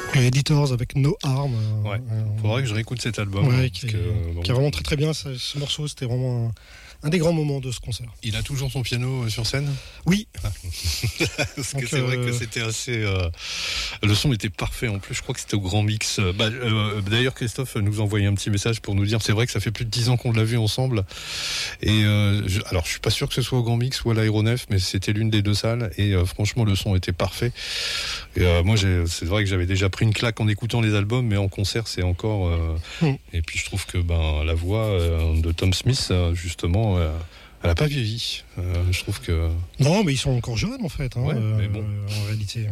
Editors avec No Harm. Ouais. Faudrait que je réécoute cet album. Ouais, qui est vraiment très très bien. Ce morceau, c'était vraiment un des grands moments de ce concert. Il a toujours son piano sur scène ? Oui. Parce que c'est vrai que c'était assez... le son était parfait en plus, je crois que c'était au Grand Mix. D'ailleurs, Christophe nous envoyait un petit message pour nous dire, c'est vrai que ça fait plus de 10 ans qu'on l'a vu ensemble. Et alors, je suis pas sûr que ce soit au Grand Mix ou à l'Aéronef, mais c'était l'une des deux salles. Et franchement, le son était parfait. Et moi, c'est vrai que j'avais déjà pris une claque en écoutant les albums, mais en concert, c'est encore... Et puis, je trouve que la voix de Tom Smith, justement... elle n'a pas vieilli. Je trouve que... Non, mais ils sont encore jeunes, en fait. Ouais, mais bon. En réalité,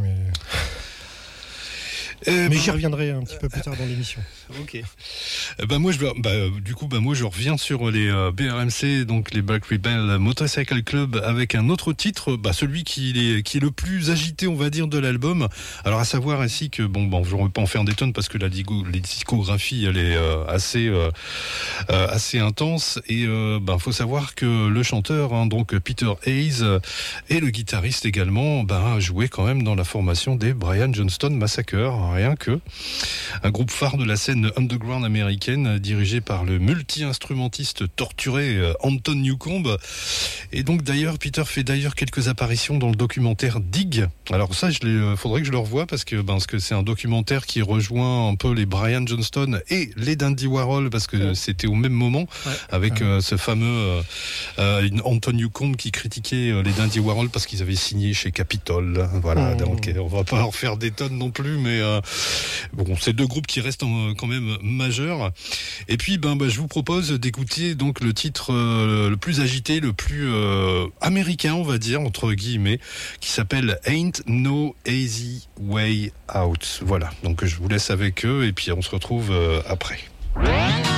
mais j'y reviendrai un petit peu plus tard dans l'émission. Ok. Moi je reviens sur les BRMC, donc les Black Rebel Motorcycle Club, avec un autre titre, celui qui est le plus agité, on va dire, de l'album. Alors à savoir ainsi que je ne vais pas en faire des tonnes parce que la discographie elle est assez intense et faut savoir que le chanteur, donc Peter Hayes, et le guitariste également, jouaient quand même dans la formation des Brian Johnston Massacre. Rien que un groupe phare de la scène underground américaine dirigé par le multi-instrumentiste torturé Anton Newcombe. Et donc Peter fait quelques apparitions dans le documentaire Dig. Alors ça, faudrait que je le revoie parce que c'est un documentaire qui rejoint un peu les Brian Johnston et les Dandy Warhol parce que c'était au même moment avec ce fameux Anton Newcombe qui critiquait les Dandy Warhol parce qu'ils avaient signé chez Capitol. Voilà, donc on va pas en faire des tonnes non plus, mais c'est deux groupes qui restent quand même majeurs. Et puis je vous propose d'écouter donc le titre le plus agité, le plus américain, on va dire, entre guillemets, qui s'appelle Ain't No Easy Way Out. Voilà, donc je vous laisse avec eux et puis on se retrouve après.